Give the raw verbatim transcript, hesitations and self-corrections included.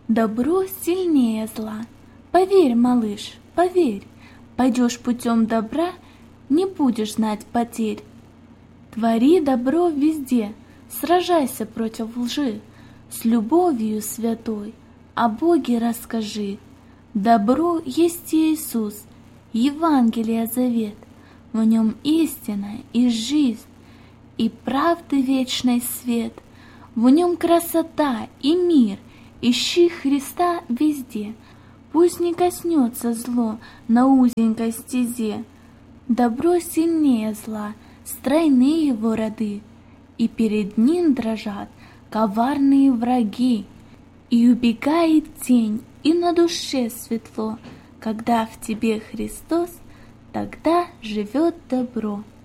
Добро сильнее зла. Поверь, малыш, поверь, пойдешь путем добра, не будешь знать потерь. Твори добро везде, сражайся против лжи, с любовью святой о Боге расскажи. Добро есть Иисус, Евангелие завет, в нем истина и жизнь, и правды вечный свет, в нем красота и мир. Ищи Христа везде, пусть не коснется зло на узенькой стезе. Добро сильнее зла, стройны его роды, и перед ним дрожат коварные враги. И убегает тень, и на душе светло, когда в тебе Христос, тогда живет добро.